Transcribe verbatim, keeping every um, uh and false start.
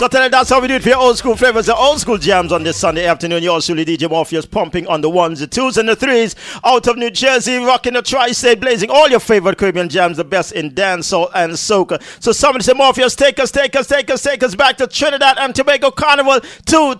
Got to tell you, that's how we do it for your old school flavors, the old school jams on this Sunday afternoon. Yours truly, D J Morpheus, pumping on the ones, the twos, and the threes. Out of New Jersey, rocking the tri-state, blazing all your favorite Caribbean jams, the best in dancehall and soca. So somebody say, Morpheus, take us, take us, take us, take us back to Trinidad and Tobago Carnival two